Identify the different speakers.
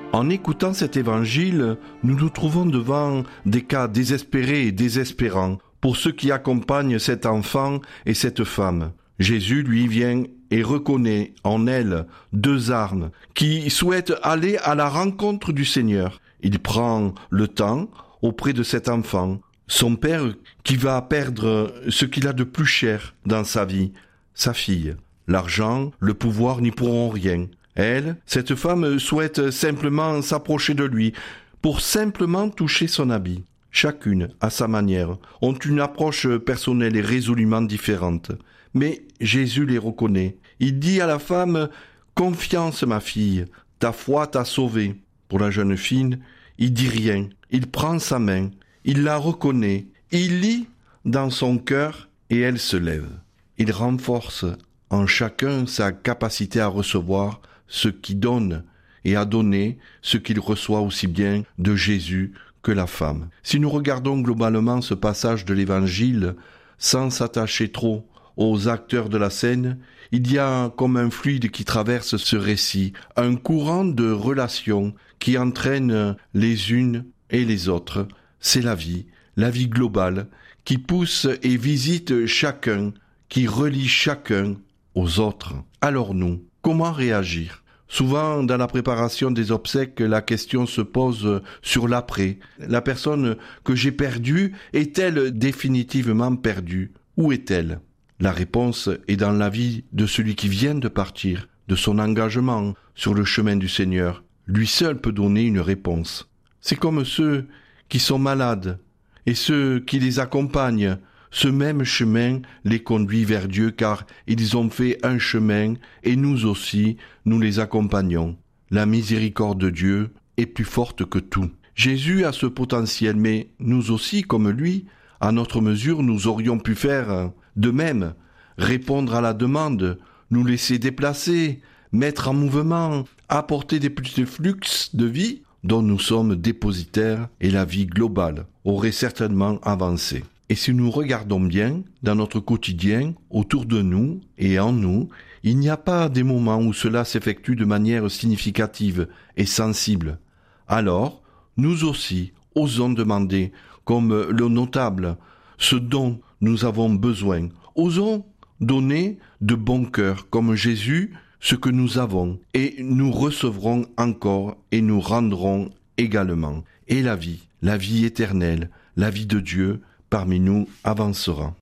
Speaker 1: En écoutant cet évangile, nous nous trouvons devant des cas désespérés et désespérants pour ceux qui accompagnent cet enfant et cette femme. Jésus, lui, vient et reconnaît en elle deux âmes qui souhaitent aller à la rencontre du Seigneur. Il prend le temps auprès de cet enfant, son père qui va perdre ce qu'il a de plus cher dans sa vie, sa fille. L'argent, le pouvoir n'y pourront rien. Elle, cette femme, souhaite simplement s'approcher de lui pour simplement toucher son habit. Chacune, à sa manière, ont une approche personnelle et résolument différente. Mais Jésus les reconnaît. Il dit à la femme « Confiance, ma fille, ta foi t'a sauvée ». Pour la jeune fille, il dit rien. Il prend sa main, il la reconnaît, il lit dans son cœur et elle se lève. Il renforce en chacun sa capacité à recevoir ce qu'il donne et à donner ce qu'il reçoit aussi bien de Jésus que la femme. Si nous regardons globalement ce passage de l'Évangile sans s'attacher trop aux acteurs de la scène, il y a comme un fluide qui traverse ce récit, un courant de relations qui entraîne les unes et les autres. C'est la vie globale, qui pousse et visite chacun, qui relie chacun aux autres. Alors nous, comment réagir ? Souvent, dans la préparation des obsèques, la question se pose sur l'après. La personne que j'ai perdue est-elle définitivement perdue ? Où est-elle ? La réponse est dans la vie de celui qui vient de partir, de son engagement sur le chemin du Seigneur. Lui seul peut donner une réponse. C'est comme ceux qui sont malades et ceux qui les accompagnent. Ce même chemin les conduit vers Dieu car ils ont fait un chemin et nous aussi, nous les accompagnons. La miséricorde de Dieu est plus forte que tout. Jésus a ce potentiel, mais nous aussi, comme lui, à notre mesure, nous aurions pu faire de même, répondre à la demande, nous laisser déplacer, mettre en mouvement, apporter des petits flux de vie dont nous sommes dépositaires et la vie globale aurait certainement avancé. Et si nous regardons bien, dans notre quotidien, autour de nous et en nous, il n'y a pas des moments où cela s'effectue de manière significative et sensible. Alors, nous aussi, osons demander, comme le notable, ce dont nous avons besoin. Osons donner de bon cœur, comme Jésus, ce que nous avons, et nous recevrons encore et nous rendrons également. Et la vie éternelle, la vie de Dieu, parmi nous avancera.